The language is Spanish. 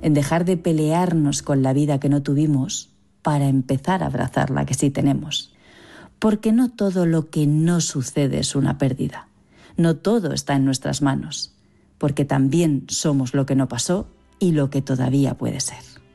en dejar de pelearnos con la vida que no tuvimos para empezar a abrazar la que sí tenemos. Porque no todo lo que no sucede es una pérdida. No todo está en nuestras manos, porque también somos lo que no pasó y lo que todavía puede ser.